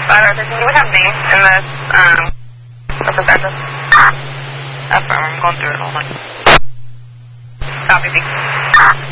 Do we have names in the address? That's fine, I'm going through it. Hold on. Copy, B.